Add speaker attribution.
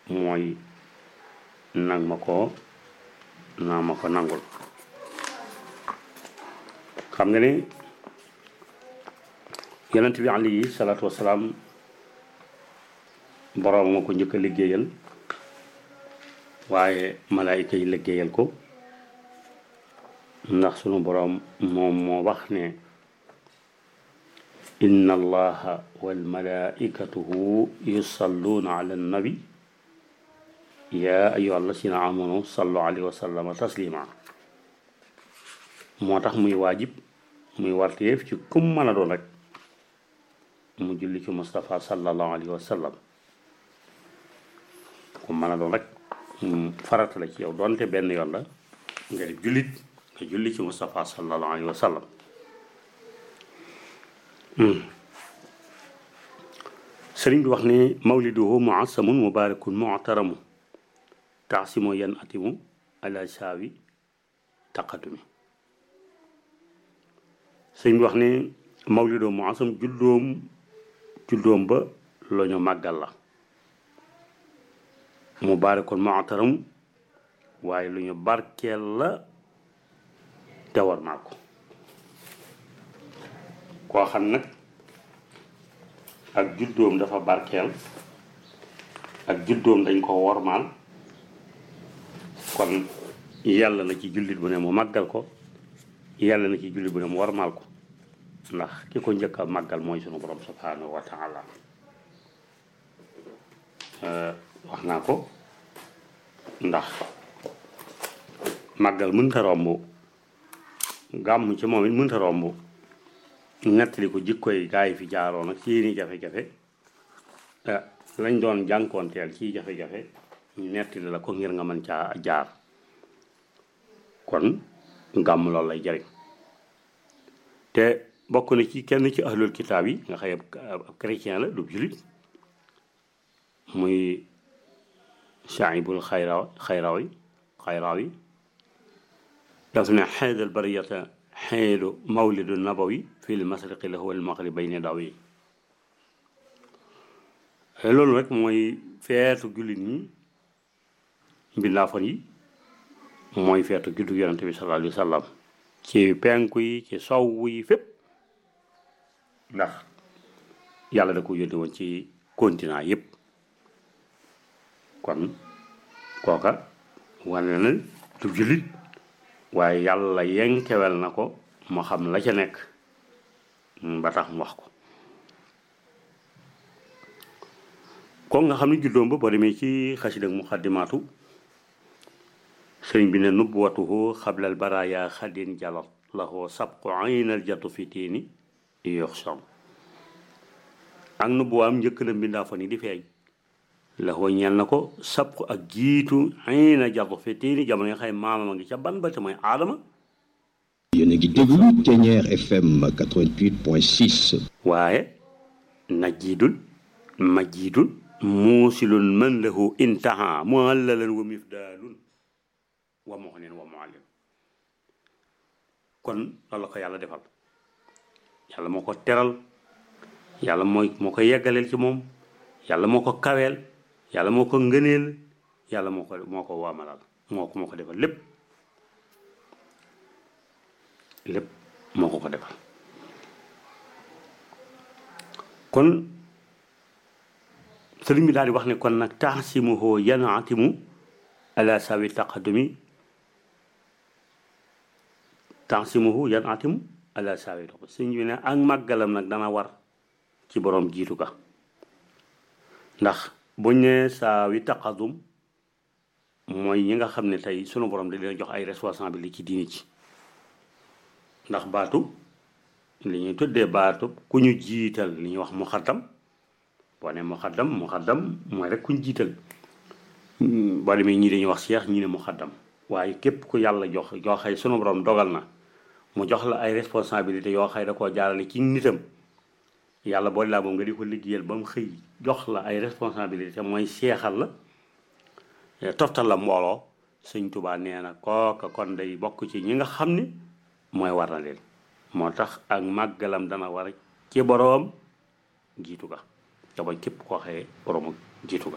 Speaker 1: mooy nag ma ko naa ma ko nangul. xam nga ne yonent bi alayhi salaatu wasalaam boroom nga ko njëkk a liggéeyal waaye malaayika yi liggéeyal ko ndax sunu boroom moom moo wax ne inna allaha wal malaikatuhu yusalluuna ala nabi yaa ayyuha allazina amanu sallu alayhi wa sallama taslima. moo tax muy waajib muy warteef ci kum mën a doon rek mu julli ci Mustafa sallallahu alayhi wa sallam. kum mën a doon rek farata la ci yow doonte benn yoon la nga def jullit nga julli ci Mustafa sallallahu alayhi wa sallam. sëriñ bi wax ne mawliduhu muassamun mubarakun mu'taramu taasimu yan atimu ala saawi taqadumi. sëriñ bi wax ne mawliduhu muassam juddoom ba la ñu màggal la mubarakun mu'taramu waaye lu ñu barkeel la te war naa ko koo xam nag ak juddoom dafa barkeel ak juddoom dañ ko wormaal kon yàlla na ci jullit bu ne mu màggal ko yàlla na ci jullit bu ne mu wormaal ko ndax ki ko njëkk a màggal mooy sunu borom subhanahu wa taala. wax naa ko ndax màggal mënta romb gàmm ci moom it mënta romb nettali ko jikkoy gaa yi fi jaaroon ak seeni jafe-jafe lañ doon jànkoonteel ci jafe-jafe ñu nettali la ko ngir nga mën caa jaar. kon gàmm loolu lay jariñ te bokk na ci kenn ci ahlul kitaab yi nga xëy ab chrétien la du julit muy Shaibul Xayraawi daf ne xeedal bariyata xeedu mawlidu nabawi fil masriqi lahu wal maghribayni dawi. loolu rek mooy feetu jullit ñi mbindaafon yi mooy feetu juddu yonante bi sallallahu alayhi wa sallam ci penku yi ci sowwu yi fépp ndax yàlla da ko yónni woon ci continent yépp. kon kooka wane na du jullit waaye yàlla yenkewel na ko moo xam la ca nekk ba tax mu wax ko. kon nga xam ne juddoom ba boo demee ci xasida muqaddimaatu sëriñ bi ne nubwatuhu xablal baraya xadin jalat lahu sabqu aynal jatu fi tiini yoxsom. ak nubwaam njëkk na mbindaa fa ni di feeñ lahu ñeel na ko sabqu ak jiitu ayna jatu fi tiini jamono nga xay maamama ngi ca ban ba te mooy aadama.
Speaker 2: yéen a ngi déglu Ténière FM 88.6.
Speaker 1: waaye najiidul majiidul muusilun man lahu intaha muhallalan wa mifdaalun wa muxnin wa muallim. kon loolu la ko yàlla defal yàlla moo ko teral yàlla moo ko yeggaleel ci moom yàlla moo ko kaweel yàlla moo ko ngëneel yàlla moo ko waamalal moo ko defal lépp moo ko defal. kon sëriñ bi daal di wax ne kon nag taxsimuhu yanatimu ala sawi taqadumi taxsimuhu yanatimu ala sawi taqadumi. sëriñ bi ne ak màggalam nag dana war ci borom jiitu ga ndax buñ ne sawi taqadum mooy ñi nga xam ne tey sunu borom da leen jox ay responsabilité ci diini ci ndax baatu li ñuy tuddee baatu ku ñu jiital li ñuy wax muxaddam boo ne muxaddam mooy rek ku ñu jiital boo demee ñii dañuy wax seex ñii ne muxaddam waaye képp ku yàlla jox yoo xay sunu borom dogal na mu jox la ay responsabilité yoo xay da koo jaarale ci nitam yàlla boole laa moom nga di ko liggéeyal ba mu xëy jox la ay responsabilité mooy seexal la toftal la mbooloo sëñ Tuubaa nee na kooka kon day bokk ci ñi nga xam ne mooy war na leen. moo tax ak màggalam dana war ci boroom jiitu ga te bañ képp koo xëyee boroom jiitu ga.